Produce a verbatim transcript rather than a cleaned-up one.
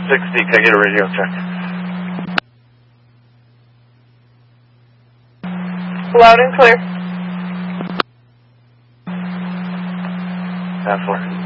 sixty, can I get a radio check? Loud and clear. Half four.